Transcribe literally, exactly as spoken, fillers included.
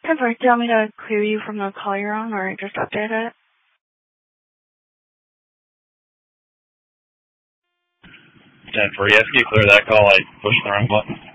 Denver, do you want me to clear you from the call you're on or just update it? Denver, yeah, if you clear that call, I pushed the wrong button.